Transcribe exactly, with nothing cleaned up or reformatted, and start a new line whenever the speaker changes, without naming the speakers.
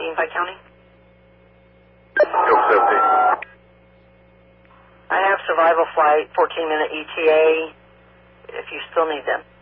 seventeen, Pike County.
Go fifty.
I have survival flight, fourteen minute E T A, if you still need them.